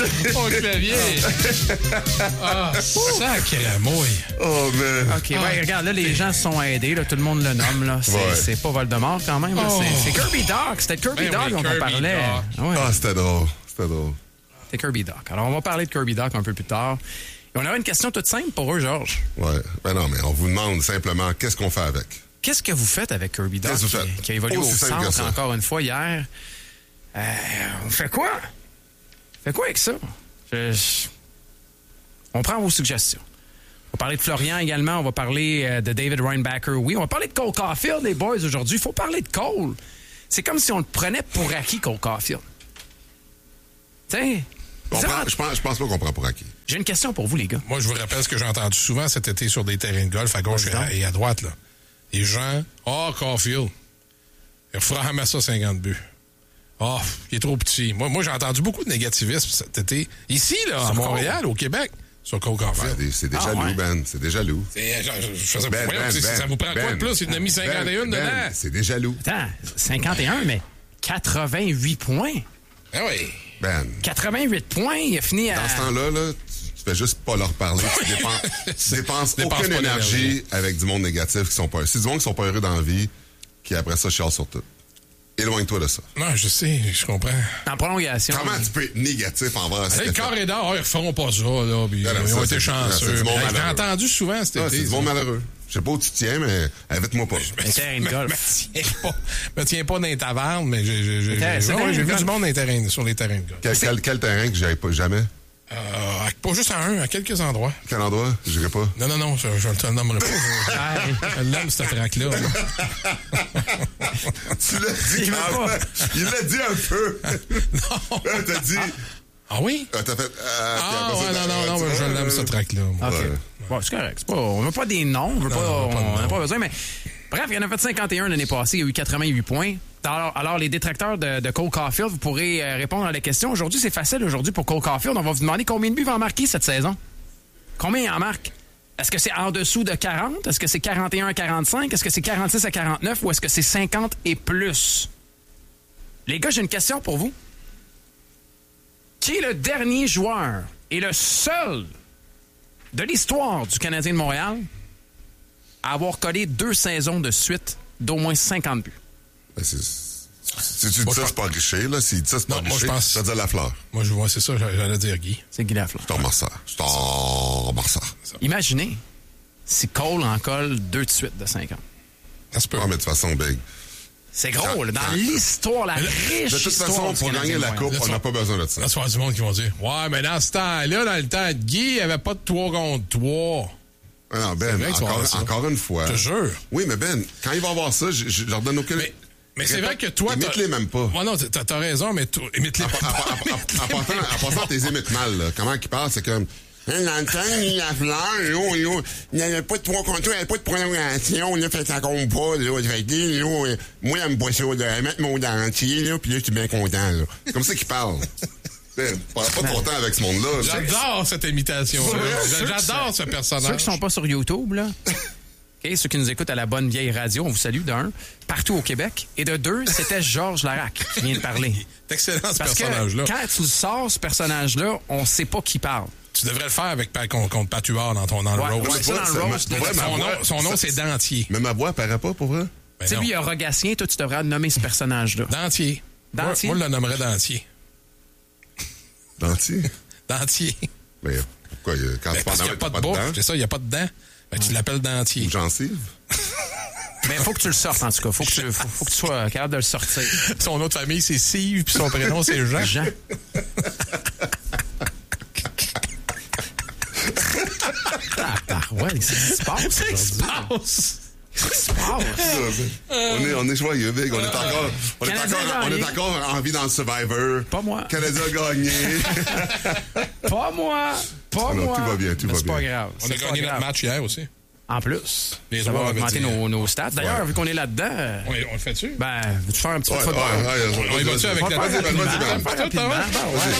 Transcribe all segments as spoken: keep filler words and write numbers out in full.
Mon clavier. Ah, sacré mouille. Oh, man. OK, ah. ouais, regarde, là, les gens se sont aidés. Là, tout le monde le nomme. Là. C'est, ouais. c'est pas Voldemort, quand même. Là. Oh. C'est, c'est Kirby Doc. C'était Kirby ben Doc oui, dont Kirby on parlait. Ouais. Ah, c'était drôle. C'était drôle. C'est Kirby Doc. Alors, on va parler de Kirby Doc un peu plus tard. Et on aurait une question toute simple pour eux, Georges. Ouais. Ben non, mais on vous demande simplement qu'est-ce qu'on fait avec. Qu'est-ce que vous faites avec Kirby Doc qui, qui a évolué Aussi au centre encore une fois hier? Euh, on fait quoi? On fait quoi avec ça? Je, je... On prend vos suggestions. On va parler de Florian également. On va parler euh, de David Reinbacher. Oui, on va parler de Cole Caulfield, les boys, aujourd'hui. Il faut parler de Cole. C'est comme si on le prenait pour acquis, Cole Caulfield. Tiens... Prend, je, pense, je pense pas qu'on prend pour acquis. J'ai une question pour vous, les gars. Moi, je vous rappelle ce que j'ai entendu souvent cet été sur des terrains de golf à gauche et à, et à droite. Là. Les gens, ah, oh, Caulfield, il fera jamais ça cinquante buts. Ah, oh, il est trop petit. Moi, moi, j'ai entendu beaucoup de négativisme cet été. Ici, là, sur à Montréal, Cole. Au Québec, sur Cole Caulfield. Ben, c'est déjà ah, loup, ouais. Ben. C'est déjà loup. C'est, je, je, je faisais, Ben, voyons, ben, c'est, ben, ça vous prend ben, quoi de plus? Il en a mis cinquante et un ben, dedans. Ben, c'est déjà loup. Attends, cinquante et un, mais quatre-vingt-huit points. Ah oui. Ben. quatre-vingt-huit points, il a fini à... Dans ce temps-là, là, tu, tu fais juste pas leur parler. Tu dépenses, tu dépenses dépense aucune pas énergie d'énergie. avec du monde négatif qui sont pas heureux. C'est du monde qui sont pas heureux dans la vie, qui après ça chialent sur tout. Éloigne-toi de ça. Non, je sais, je comprends. En prolongation. Comment tu peux être négatif envers Le carré d'or, oh, ils feront pas ça, là. Puis, non, non, ils ça, ont c'est, été chanceux. c'est J'ai entendu souvent cet ah, été. C'est du monde malheureux. Je sais pas où tu tiens, mais invite-moi pas. Un terrain de golf. Je me tiens pas, me tiens pas dans les tavernes, mais j'ai, j'ai, j'ai, Terrain, j'ai, terrain ouais, j'ai de vu golf. du monde dans les terrains, sur les terrains de golf. Quel, quel, quel terrain que j'avais pas jamais? Euh, pas juste à un, à quelques endroits. Quel endroit? Je dirais pas. Non, non, non, je, je te le nommerai pas. Je, je l'aime, cette traque-là. Tu l'as dit, Il quand même. Il l'a dit un peu. Non. Là, t'as dit... Ah oui? Ah, t'as fait... Euh, Ah, ouais, non, non, non, mais je l'aime, cette traque-là. OK. Ouais. Bon, c'est correct. C'est pas, on n'a pas des noms. On n'a pas, on on, pas, pas besoin, mais... Bref, il y en a fait cinquante et un l'année passée. Il y a eu quatre-vingt-huit points. Alors, alors les détracteurs de, de Cole Caulfield, vous pourrez euh, répondre à la question. Aujourd'hui, c'est facile. Aujourd'hui, pour Cole Caulfield, on va vous demander combien de buts il va en marquer cette saison. Combien il en marque? Est-ce que c'est en dessous de quarante? Est-ce que c'est quarante et un à quarante-cinq? Est-ce que c'est quarante-six à quarante-neuf? Ou est-ce que c'est cinquante et plus? Les gars, j'ai une question pour vous. Qui est le dernier joueur et le seul de l'histoire du Canadien de Montréal à avoir collé deux saisons de suite d'au moins cinquante buts? Ben, c'est, si tu dis Moi, ça, je c'est pas richer, là. Si tu dis ça, c'est pas Non, moi, richer, je pense- ça veut dire la fleur. Moi, je vois, c'est ça, j'allais dire Guy. C'est Guy Lafleur. Je t'en remercie. Je t'en remercie. Imaginez si Cole en colle deux de suite de cinquante. Ça se peut. Ah, mais de toute façon, Big. C'est gros, là, dans Quand- l'histoire, la riche De toute histoire façon, du pour Canadien gagner de la Montréal. coupe, on n'a pas besoin de ça. Là, tu vas avoir du monde qui vont dire ouais, mais dans ce temps-là, dans le temps de Guy, il n'y avait pas de trois contre trois. Ah non, Ben, vrai que tu vas encore, avoir ça. encore une fois. Je te jure. Oui, mais Ben, quand il va avoir ça, je, je leur donne aucun... Mais, mais c'est vrai que toi, t'as... Imite-les même pas. Ouais, non, t'as, t'as raison, mais toi, imite-les En, même en, pas. en, en, en passant, en passant, t'es imites mal, là. Comment qu'il parle, c'est comme... Hein, dans le temps, il a fleur, là, là, il n'y avait pas de trois contre trois, il n'y avait pas de prolongation, là, fait que ça compte pas, là. Fait que, là, là, moi, j'aime pas ça, là. Mettre mon dentier, là, puis là, je suis bien content, là. C'est comme ça qu'il parle. Ben, parle pas trop temps avec ce monde-là. là. J'adore cette imitation-là. J'adore ce personnage. Ceux qui sont pas sur YouTube, là, okay, ceux qui nous écoutent à la bonne vieille radio, on vous salue d'un, partout au Québec. Et de deux, c'était Georges Larac qui vient de parler. C'est excellent, ce Parce que personnage-là. quand tu sors ce personnage-là, on sait pas qui parle. Tu devrais le faire avec contre, contre Patuard dans ton dans Ouais, le roast. ouais, ça, dans le Ouais, roast, ma- de- ouais, ma Son voix- nom, son nom ça- c'est Dentier. Mais ma voix apparaît pas, pour vrai? Ben Tu sais, non. lui, il y a Rogatien, toi, tu devrais nommer ce personnage-là. Dentier. Dentier? Moi, moi, je le nommerais Dentier. Dentier? Dentier. Mais pourquoi? il y a- Quand Ben, tu parce qu'il n'y a pas de dents, bouche. C'est ça, il n'y a pas de dents. Ben, tu l'appelles Dentier. ou gencive? Mais il faut que tu le sortes, en tout cas. Faut que tu, faut, faut que tu sois capable de le sortir. Son autre famille, c'est Steve, puis son prénom, c'est Jean. Jean. Ah, ouais, qu'est-ce qui se passe? Qu'est-ce qui se aujourd'hui? passe? Qu'est-ce qui se passe? On est, on est joyeux, Big. On est encore, on est Canadien encore, a on est gagné. encore en vie dans le Survivor. Pas moi. Canadien a gagné. Pas moi! Pas Non, moi! tout va bien, tout Mais va c'est pas bien. grave. On a c'est pas gagné notre grave. match hier aussi. En plus. Les ça va joueurs avaient augmenter dit- nos, nos stats. D'ailleurs, Ouais. vu qu'on est là-dedans, euh, On, on le fait-tu? ben, veux-tu faire un petit peu Ouais, de ouais, football? ouais, On y va-tu avec la- Vas-y, vas-y, rapidement, vas-y, faire vas-y. rapidement. ouais. Ben ouais.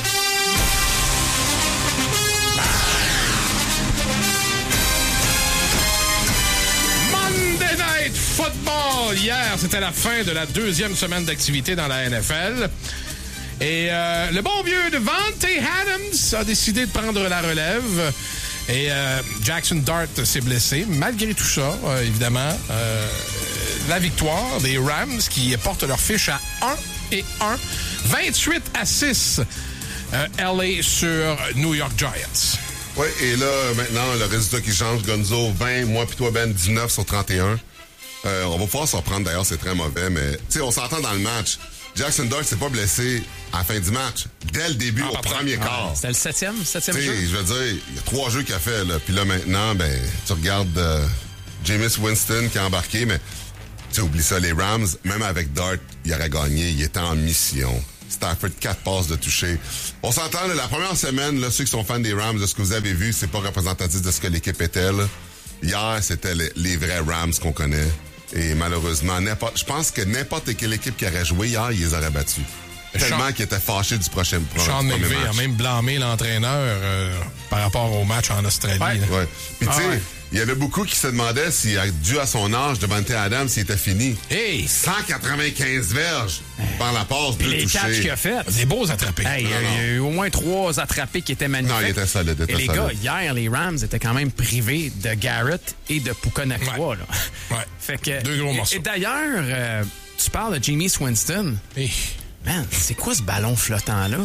Monday Night Football! Hier, c'était la fin de la deuxième semaine d'activité dans la N F L. Et euh, le bon vieux Devante Adams a décidé de prendre la relève. Et euh, Jackson Dart s'est blessé. Malgré tout ça, euh, évidemment, euh, la victoire des Rams qui portent leur fiche à un et un. vingt-huit à six, euh, L A sur New York Giants. Oui, et là, maintenant, le résultat qui change, Gonzo, vingt, moi puis toi, Ben, dix-neuf sur trente et un. Euh, on va pouvoir s'en reprendre, d'ailleurs, c'est très mauvais, mais, tu sais, on s'entend dans le match. Jackson Dart s'est pas blessé à la fin du match. Dès le début, ah, au premier ah, quart. C'était le septième, septième jeu. jeu. Je veux dire, il y a trois jeux qu'il a fait, là. Puis là, maintenant, ben, tu regardes euh, Jameis Winston qui a embarqué, mais tu sais, oublie ça, les Rams, même avec Dart, il aurait gagné. Il était en mission. Stafford, quatre passes de toucher. On s'entend, là, la première semaine, là, ceux qui sont fans des Rams, de ce que vous avez vu, c'est pas représentatif de ce que l'équipe était, là. Hier, c'était les, les vrais Rams qu'on connaît. Et malheureusement, n'importe, je pense que n'importe quelle équipe qui aurait joué hier, ils les auraient battus. Tellement qu'ils étaient fâchés du prochain match. Sean McVay a même blâmé l'entraîneur euh, par rapport au match en Australie. Ouais. Ouais. Puis ah tu sais, ouais. il y avait beaucoup qui se demandaient si, dû à son âge, Devante Adams, s'il était fini. Hey! cent quatre-vingt-quinze verges par la passe, deux les touchés. catchs qu'il a fait. Des beaux attrapés. Hey, il y, a eu au moins trois attrapés qui étaient magnifiques. Non, il était solide. Il était et les solide. gars, hier, les Rams étaient quand même privés de Garrett et de Puka-Nacua. Ouais. Là. Ouais. Fait que, deux gros et, morceaux. Et d'ailleurs, euh, tu parles de Jameis Winston. Hey. Man, c'est quoi ce ballon flottant-là?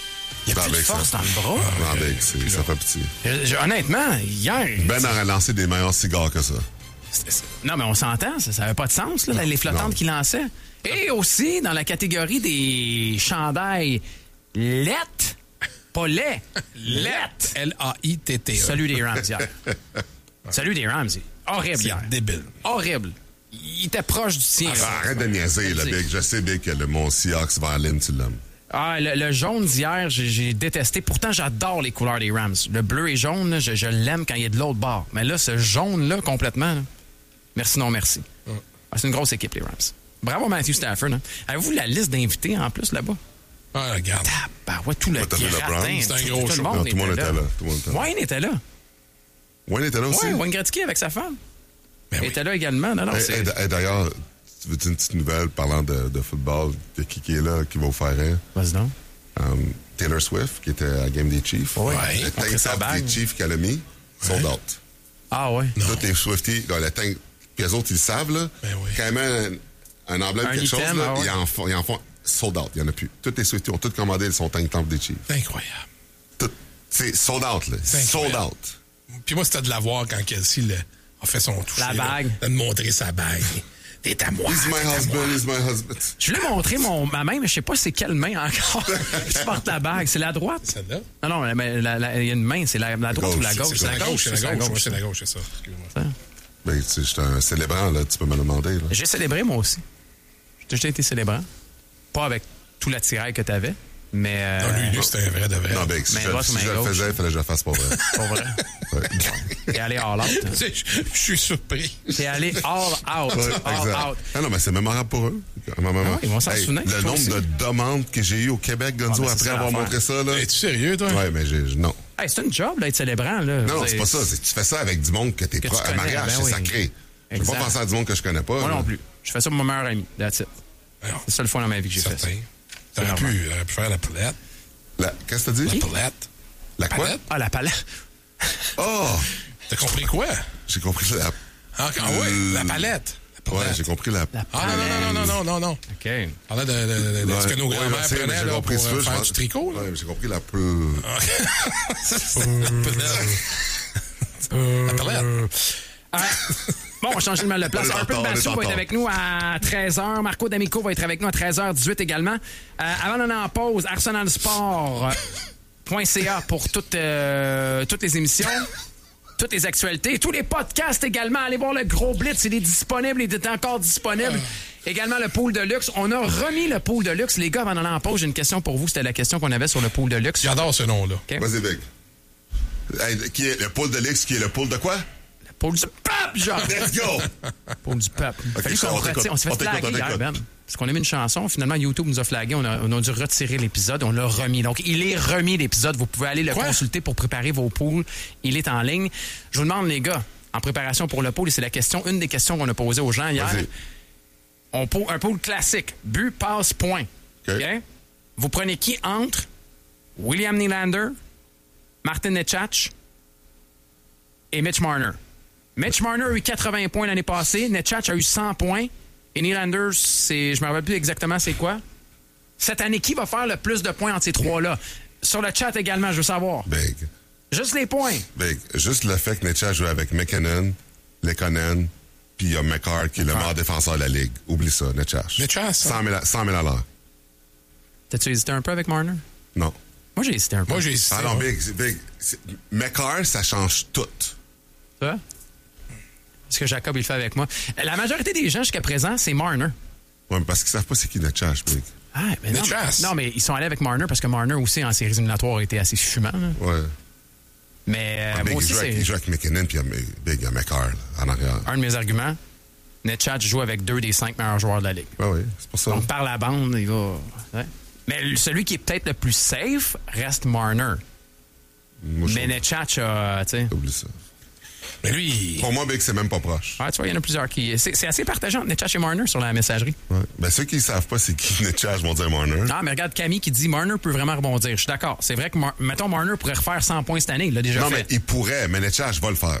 Il y a Non, plus de avec force ça. dans le bras. Non, avec, c'est, ça fait petit. Je- je- honnêtement, hier... Ben aurait lancé des meilleurs cigares que ça. c'est- c'est- Non, mais on s'entend, ça n'avait pas de sens, là, Non, les flottantes non. qu'il lançait. Et aussi, dans la catégorie des chandails lettres, pas lait, lettres. L A I T T E. Salut des Rams hier. Salut des Rams. Horrible hier. C'est débile. Horrible. Il était proche du tien. Ah, arrête de niaiser, là, Big. Je sais, Big, que le mon Seahawks vers Lynn, tu l'aimes. Ah, le, le jaune d'hier, j'ai, j'ai détesté. Pourtant, j'adore les couleurs des Rams. Le bleu et jaune, là, je, je l'aime quand il est de l'autre bord. Mais là, ce jaune-là, complètement, là, merci, non merci. Mm. Ah, c'est une grosse équipe, les Rams. Bravo, Matthew Stafford. Hein. Avez-vous la liste d'invités en plus là-bas? Ah, regarde. Bah ouais, tout le t'as vu le gratin. Brown? C'est un tout- gros tout show. le monde Non, tout le monde était était là. là. Tout le monde était là. Wayne était là. Wayne était là aussi? Ouais, Wayne Gretzky avec sa femme. Ben Il oui. était là également. Non, non, Hey, c'est... hey, d- hey, d'ailleurs, tu veux une petite nouvelle parlant de, de football, de qui qui est là, qui va vous faire rire? Vas-y donc. Um, Taylor Swift, qui était à la game des Chiefs. Ouais. Le On prit tank sa top bague. des Chiefs qu'elle a mis, sold Ouais. out. Ah ouais. Tous les Swifties, là, le tank, puis eux autres, ils le savent, là. Ben oui. Quand ils mettent un, un emblème, Un quelque item, chose, là, ah ouais. ils, en font, ils en font sold out. Il n'y en a plus. Tous les Swifties ont tous commandé son tank top des Chiefs. C'est incroyable. Tout. C'est sold out, là. C'est Sold incroyable. out. Puis moi, c'était de la voir quand Kelsey le- a fait son toucher. La là, bague. De me montrer sa bague. T'es à moi. He's my t'es à moi. husband, he's my husband. Je voulais montrer mon, ma main, mais je sais pas c'est quelle main encore qui porte la bague. C'est la droite? Celle-là? Non, non, mais la- la- il y a une main, c'est la, la droite gauche, ou la c'est- gauche? c'est C'est la gauche, c'est la c'est gauche. Moi, c'est la gauche, c'est ça. Excuse-moi. Ça. Ben, tu sais, j'étais un célébrant, là. Tu peux me le demander, là. J'ai célébré, moi aussi. J'ai déjà été célébrant. Pas avec tout l'attirail que t'avais, mais... euh, Non, lui, lui, c'était un vrai de vrai. Non, ben, si Mais je, droite si ou main je le gauche? faisais, il fallait que je le fasse pas vrai. Pas vrai. Ouais. T'es allé all out. hein. Tu sais, je je suis surpris. T'es allé all out. Ouais, all exact. out. Ah non, mais c'est mémorable pour eux. Ah ouais, ils vont s'en souvenir, Le toi nombre aussi. de demandes que j'ai eues au Québec, Gonzo, Ah, ben, c'est après ça avoir l'affaire. montré ça, là. Es-tu sérieux, toi? Ouais, mais j'ai, non. Hey, c'est une job d'être célébrant, là. Non, c'est pas ça. C'est, tu fais ça avec du monde que t'es Que pro- tu un connais, mariage, ben c'est oui. sacré. Je peux pas Exact. penser à du monde que je connais pas. Moi là. non plus. Je fais ça pour mon meilleur ami. That's it. Alors, C'est la seule fois dans ma vie que j'ai fait ça. certain. T'aurais pu, normal. euh, pu faire la poulette. La, qu'est-ce que t'as dit? Qui? Poulette. La quoi? Palette? Ah, la palette. Oh! T'as compris quoi? J'ai compris la. Ah, quand, ouais, Euh, la palette. La Ouais, palette. j'ai compris la. La Ah, non, non, non, non, non, non, non. OK. On parlait de, de, de, de Ouais, ce que nos ouais, grands-mères je sais, mais prenaient j'ai là, compris pour ce euh, que je faire pense. du tricot. Là. Ouais, j'ai compris la plus. La palette. Ah, bon, on va changer de mal de place. On est en Un peu de retard, on est Bassou en va être retard. avec nous à treize heures. Marco D'Amico va être avec nous à treize heures dix-huit également. Euh, avant d'aller en pause, arsenal sport point c a pour toutes, euh, toutes les émissions, toutes les actualités, tous les podcasts également. Allez voir le gros blitz, il est disponible, il est encore disponible. Également le pool de luxe. On a remis le pool de luxe. Les gars, avant d'aller en pause, j'ai une question pour vous. C'était la question qu'on avait sur le pool de luxe. J'adore ce nom-là. OK? Vas-y, Big. Hey, qui est le pôle de l'X, qui est le pôle de quoi? Le pool du peuple, genre. Let's go! Poule du peuple. Ok, Fallu ça, qu'on on retire- t'écoute. on s'est On fait t'écoute, flaguer on hier, t'écoute. Ben. Parce qu'on a mis une chanson. Finalement, YouTube nous a flagué. On a, on a dû retirer l'épisode. On l'a remis. Donc, il est remis, l'épisode. Vous pouvez aller le Quoi? consulter pour préparer vos poules. Il est en ligne. Je vous demande, les gars, en préparation pour le pool, et c'est la question, une des questions qu'on a posées aux gens hier. Vas-y. On po- un pool classique. But, passe, point. OK. OK? vous prenez qui entre William Nylander, Martin Necas et Mitch Marner? Mitch Marner a eu quatre-vingts points l'année passée, Necas a eu cent points et Nylander, c'est, je ne me rappelle plus exactement c'est quoi. Cette année, qui va faire le plus de points entre ces trois-là? Sur le chat également, je veux savoir. Big. Juste les points. Big. Juste le fait que Necas joue avec McKinnon, Lekonen, puis il y a McCarr qui est le meilleur défenseur de la Ligue. Oublie ça, Necas. Necas. cent mille à l'heure. T'as-tu hésité un peu avec Marner? Non. Moi, j'ai hésité un peu. Moi, j'ai hésité. Ah non, Big. Big. McCarr, ça change tout. Ça? Est-ce que Jacob, il le fait avec moi? La majorité des gens, jusqu'à présent, c'est Marner. Oui, mais parce qu'ils savent pas c'est qui Necas, Big. Ah, mais non, Necas. non, mais ils sont allés avec Marner parce que Marner aussi, en séries éliminatoires, a été assez fumant. Là. Ouais. Mais euh, Ah, Big, moi aussi, il, joue avec, c'est il joue avec McKinnon, puis il y a, Big, il y a McCarr, là, en arrière. un de mes arguments. Necas joue avec deux des cinq meilleurs joueurs de la Ligue. Oui, oui, c'est pour ça. Donc, par la bande, il va... Ouais. Mais celui qui est peut-être le plus safe reste Marner. Moi, Mais Necas, a, tu sais... Oublie ça. Mais lui... Pour moi, Big, c'est même pas proche. Ouais, tu vois, il y en a plusieurs qui... C'est, c'est assez partagé entre Necas et Marner sur la messagerie. Ouais. Ben, ceux qui ne savent pas c'est qui Necas vont dire Marner. Ah, mais regarde Camille qui dit Marner peut vraiment rebondir. Je suis d'accord. C'est vrai que, Mar- mettons, Marner pourrait refaire cent points cette année. Il l'a déjà Non, fait. mais il pourrait, mais Necas va le faire.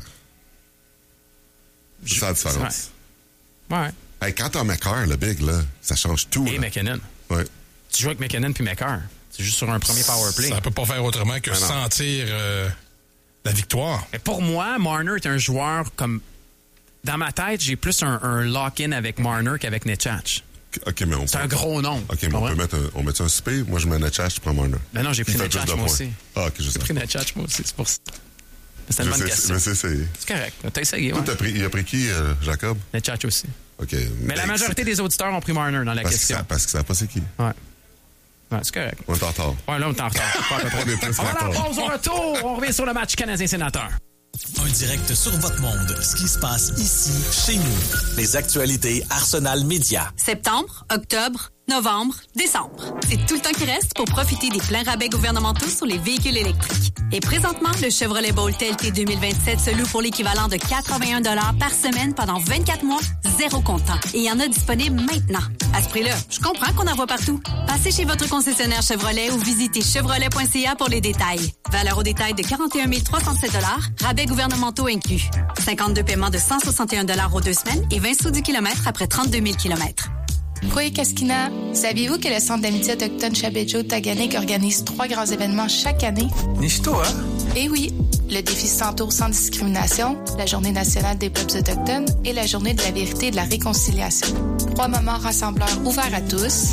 C'est Je- ça la différence. Ouais. ouais. Hey, quand t'as McCarr, le Big, là, ça change tout. Et là. McKinnon. Ouais. Tu joues avec McKinnon puis McCarr. C'est juste sur un premier power play. Ça peut pas faire autrement que Ah non. sentir euh, la victoire. Mais pour moi, Marner est un joueur comme... Dans ma tête, j'ai plus un, un lock-in avec Marner qu'avec Necas. OK, mais on C'est peut... un gros nom. OK, mais on peut mettre un... On met un spé? Moi, je mets Necas, je prends Marner. Ben non, j'ai pris Il fait Necas, plus de moi points. aussi. Ah, OK, je sais. J'ai pris Necas, moi aussi. C'est pour ça. C'est une Je bonne sais, question. mais c'est... c'est... C'est correct. T'as essayé, ouais. Toi, t'as pris... Il a pris qui, euh, Jacob? Necas aussi. OK. Mais la Ben, majorité c'est- des auditeurs ont pris Marner dans la Parce que question. ça, parce que ça pas c'est qui. Ouais. Ouais, c'est correct. On est en retard. Ouais, là, on est en retard. Pas à peu près. On est presque On va en à la retard. pause au retour. On revient sur le match Canadien-Sénateur. Un direct sur votre monde. Ce qui se passe ici, chez nous. Les actualités Arsenal Média. Septembre, octobre, novembre, décembre. C'est tout le temps qui reste pour profiter des pleins rabais gouvernementaux sur les véhicules électriques. Et présentement, le Chevrolet Bolt L T deux mille vingt-sept se loue pour l'équivalent de quatre-vingt-un dollars par semaine pendant vingt-quatre mois, zéro comptant. Et il y en a disponible maintenant. À ce prix-là, je comprends qu'on en voit partout. Passez chez votre concessionnaire Chevrolet ou visitez chevrolet point c a pour les détails. Valeur au détail de quarante et un mille trois cent sept dollars, rabais gouvernementaux inclus. cinquante-deux paiements de cent soixante et un dollars aux deux semaines et vingt sous du kilomètre après trente-deux mille kilomètres. Koé Kaskina, saviez-vous que le Centre d'amitié autochtone Chabedjo-Taganek organise trois grands événements chaque année? Nisto, hein? Eh oui, le défi Centaure sans discrimination, la Journée nationale des peuples autochtones et la Journée de la vérité et de la réconciliation. Trois moments rassembleurs ouverts à tous.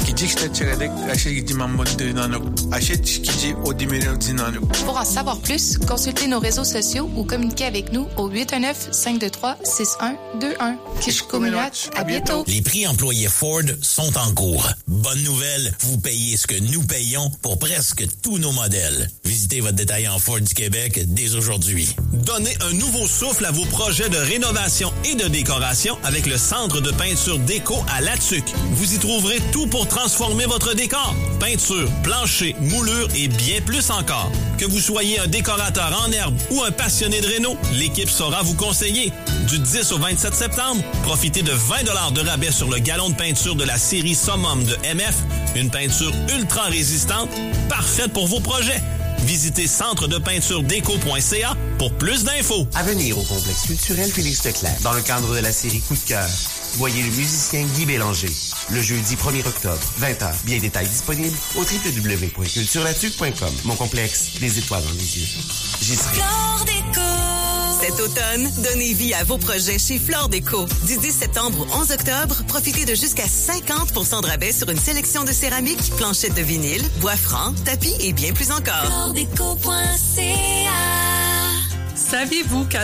Pour en savoir plus, consultez nos réseaux sociaux ou communiquez avec nous au huit un neuf, cinq deux trois, six un deux un. Kishkuminat, à bientôt! Les prix employés Ford sont en cours. Bonne nouvelle, vous payez ce que nous payons pour presque tous nos modèles. Visitez votre détaillant Ford du Québec dès aujourd'hui. Donnez un nouveau souffle à vos projets de rénovation et de décoration avec le Centre de peinture déco à Latuc. Vous y trouverez tout pour transformer votre décor. Peinture, plancher, moulure et bien plus encore. Que vous soyez un décorateur en herbe ou un passionné de réno, l'équipe saura vous conseiller. Du dix au vingt-sept septembre, profitez de vingt dollars de rabais sur le galon de peinture de la série Summum de M F, une peinture ultra résistante, parfaite pour vos projets. Visitez centre de peinture déco point c a pour plus d'infos. À venir au complexe culturel Félix Leclerc, dans le cadre de la série Coup de cœur. Voyez le musicien Guy Bélanger. Le jeudi premier octobre, vingt heures. Bien détails disponibles au w w w point culturelatuc point com. Mon complexe, des étoiles dans les yeux. J'y serai. Flore Déco. Cet automne, donnez vie à vos projets chez Flore Déco. Du dix septembre au onze octobre, profitez de jusqu'à cinquante pour cent de rabais sur une sélection de céramique, planchettes de vinyle, bois franc, tapis et bien plus encore. flore déco point c a. Saviez-vous qu'à